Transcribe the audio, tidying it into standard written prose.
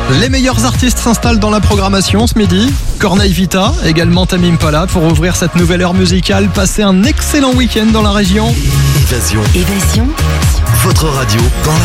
Les meilleurs artistes s'installent dans la programmation ce midi. Corneille Vita, également Tame Impala pour ouvrir cette nouvelle heure musicale. Passez un excellent week-end dans la région. Évasion. Votre radio dans la